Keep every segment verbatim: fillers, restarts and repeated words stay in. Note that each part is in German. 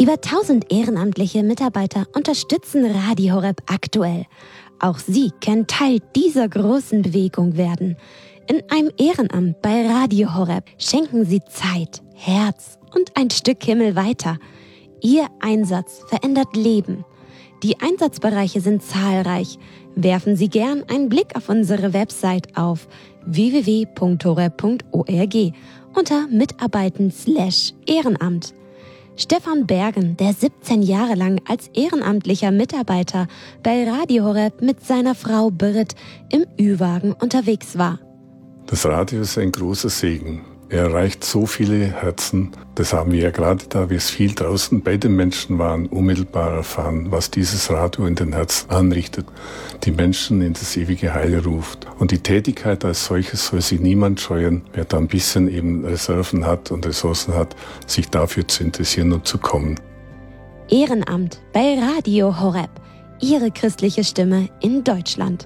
Über tausend ehrenamtliche Mitarbeiter unterstützen Radio Horeb aktuell. Auch Sie können Teil dieser großen Bewegung werden. In einem Ehrenamt bei Radio Horeb schenken Sie Zeit, Herz und ein Stück Himmel weiter. Ihr Einsatz verändert Leben. Die Einsatzbereiche sind zahlreich. Werfen Sie gern einen Blick auf unsere Website auf w w w punkt horeb punkt org unter Mitarbeiten slash Ehrenamt. Stefan Bergen, der siebzehn Jahre lang als ehrenamtlicher Mitarbeiter bei Radio Horeb mit seiner Frau Birgit im Ü-Wagen unterwegs war. Das Radio ist ein großer Segen. Er erreicht so viele Herzen. Das haben wir ja gerade, da wir es viel draußen bei den Menschen waren, unmittelbar erfahren, was dieses Radio in den Herzen anrichtet, die Menschen in das ewige Heil ruft. Und die Tätigkeit als solches soll sich niemand scheuen, wer da ein bisschen eben Reserven hat und Ressourcen hat, sich dafür zu interessieren und zu kommen. Ehrenamt bei Radio Horeb, Ihre christliche Stimme in Deutschland.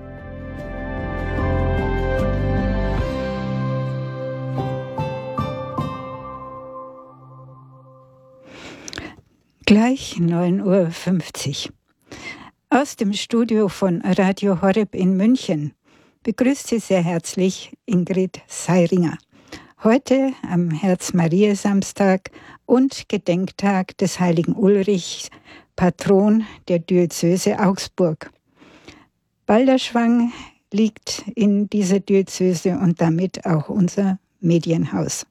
Gleich neun Uhr fünfzig. Aus dem Studio von Radio Horeb in München begrüßt Sie sehr herzlich Ingrid Seiringer. Heute am Herz-Maria-Samstag und Gedenktag des heiligen Ulrich, Patron der Diözese Augsburg. Balderschwang liegt in dieser Diözese und damit auch unser Medienhaus.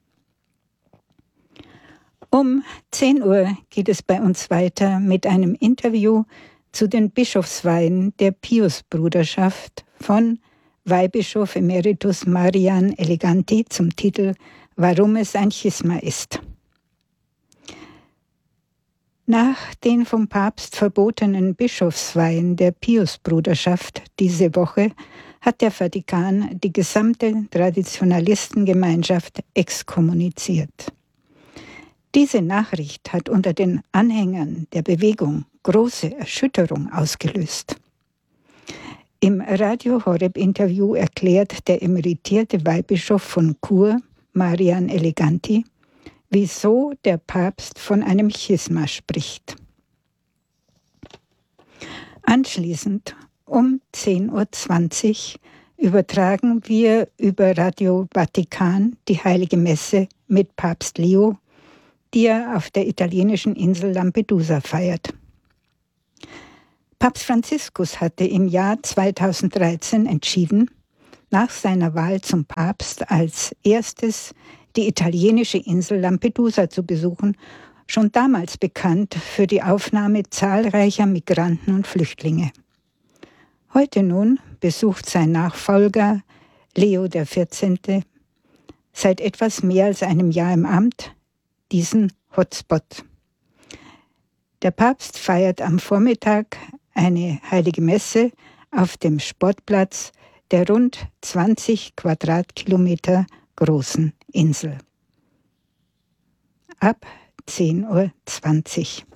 Um zehn Uhr geht es bei uns weiter mit einem Interview zu den Bischofsweihen der Piusbruderschaft von Weihbischof Emeritus Marian Eleganti zum Titel »Warum es ein Schisma ist«. Nach den vom Papst verbotenen Bischofsweihen der Piusbruderschaft diese Woche hat der Vatikan die gesamte Traditionalistengemeinschaft exkommuniziert. Diese Nachricht hat unter den Anhängern der Bewegung große Erschütterung ausgelöst. Im Radio Horeb-Interview erklärt der emeritierte Weihbischof von Chur, Marian Eleganti, wieso der Papst von einem Schisma spricht. Anschließend um zehn Uhr zwanzig übertragen wir über Radio Vatikan die Heilige Messe mit Papst Leo, die er auf der italienischen Insel Lampedusa feiert. Papst Franziskus hatte im Jahr zweitausenddreizehn entschieden, nach seiner Wahl zum Papst als erstes die italienische Insel Lampedusa zu besuchen, schon damals bekannt für die Aufnahme zahlreicher Migranten und Flüchtlinge. Heute nun besucht sein Nachfolger Leo der vierzehnte seit etwas mehr als einem Jahr im Amt diesen Hotspot. Der Papst feiert am Vormittag eine heilige Messe auf dem Sportplatz der rund zwanzig Quadratkilometer großen Insel. Ab zehn Uhr zwanzig.